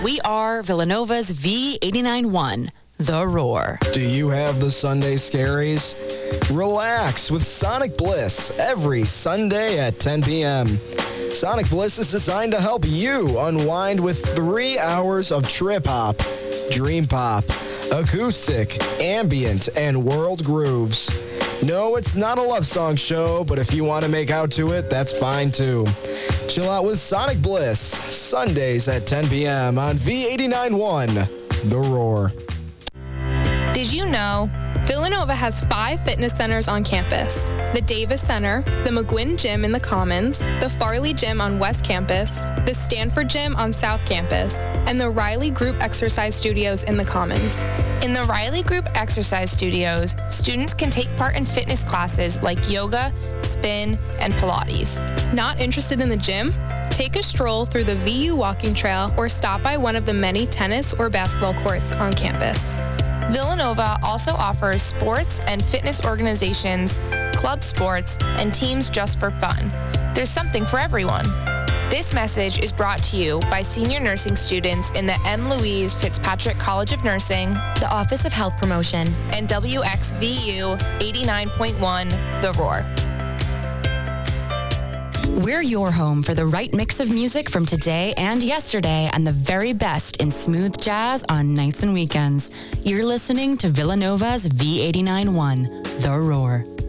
We are Villanova's V89.1, The Roar. Do you have the Sunday scaries? Relax with Sonic Bliss every Sunday at 10 p.m. Sonic Bliss is designed to help you unwind with 3 hours of trip hop, dream pop, acoustic, ambient, and world grooves. No, it's not a love song show, but if you want to make out to it, that's fine too. Chill out with Sonic Bliss, Sundays at 10 p.m. on V89.1, The Roar. Did you know Villanova has 5 fitness centers on campus? The Davis Center, the McGuinn Gym in the Commons, the Farley Gym on West Campus, the Stanford Gym on South Campus, and the Riley Group Exercise Studios in the Commons. In the Riley Group Exercise Studios, students can take part in fitness classes like yoga, spin, and Pilates. Not interested in the gym? Take a stroll through the VU walking trail or stop by one of the many tennis or basketball courts on campus. Villanova also offers sports and fitness organizations, club sports, and teams just for fun. There's something for everyone. This message is brought to you by senior nursing students in the M. Louise Fitzpatrick College of Nursing, the Office of Health Promotion, and WXVU 89.1 The Roar. We're your home for the right mix of music from today and yesterday and the very best in smooth jazz on nights and weekends. You're listening to Villanova's V89.1, The Roar.